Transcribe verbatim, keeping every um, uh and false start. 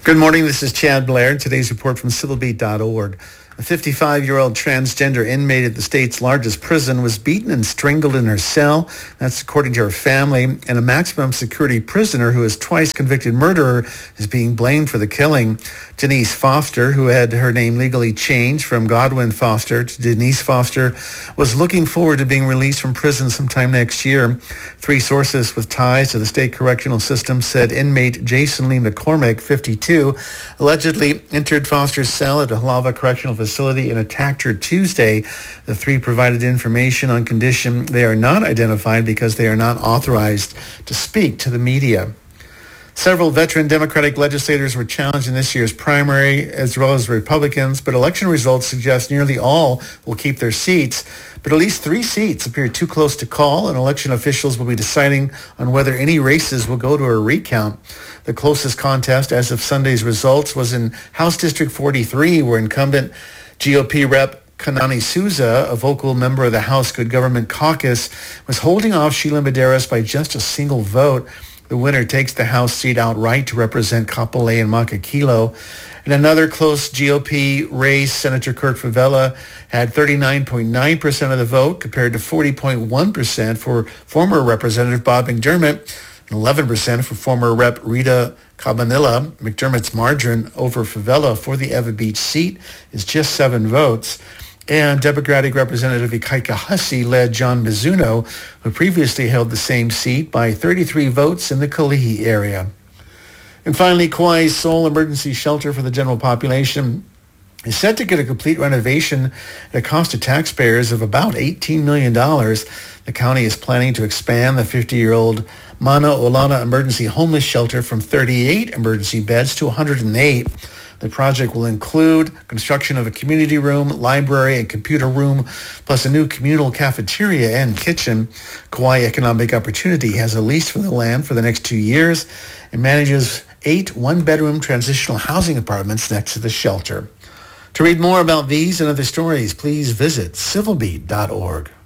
Good morning, this is Chad Blair. Today's report from civil beat dot org. A fifty-five-year-old transgender inmate at the state's largest prison was beaten and strangled in her cell. That's according to her family. And a maximum security prisoner who is twice convicted murderer is being blamed for the killing. Denise Foster, who had her name legally changed from Godwin Foster to Denise Foster, was looking forward to being released from prison sometime next year. Three sources with ties to the state correctional system said inmate Jason Lee McCormick, fifty-two, allegedly entered Foster's cell at the Halava Correctional Facility and attacked her Tuesday. The three provided information on condition they are not identified because they are not authorized to speak to the media. Several veteran Democratic legislators were challenged in this year's primary, as well as Republicans, but election results suggest nearly all will keep their seats. But at least three seats appear too close to call, and election officials will be deciding on whether any races will go to a recount. The closest contest as of Sunday's results was in House District forty-three, where incumbent G O P Rep Kanani Souza, a vocal member of the House Good Government Caucus, was holding off Sheila Medeiros by just a single vote. The winner takes the House seat outright to represent Kapolei and Makakilo. In another close G O P race, Senator Kurt Favela had thirty-nine point nine percent of the vote compared to forty point one percent for former Representative Bob McDermott and eleven percent for former Rep Rita Cabanilla. McDermott's margin over Favela for the Eva Beach seat is just seven votes. And Democratic Representative Ikaika Hussey led John Mizuno, who previously held the same seat, by thirty-three votes in the Kalihi area. And finally, Kauai's sole emergency shelter for the general population is set to get a complete renovation at a cost to taxpayers of about eighteen million dollars. The county is planning to expand the fifty-year-old Mana Olana Emergency Homeless Shelter from thirty-eight emergency beds to one hundred eight. The project will include construction of a community room, library, and computer room, plus a new communal cafeteria and kitchen. Kauai Economic Opportunity has a lease for the land for the next two years and manages eight one-bedroom transitional housing apartments next to the shelter. To read more about these and other stories, please visit civil beat dot org.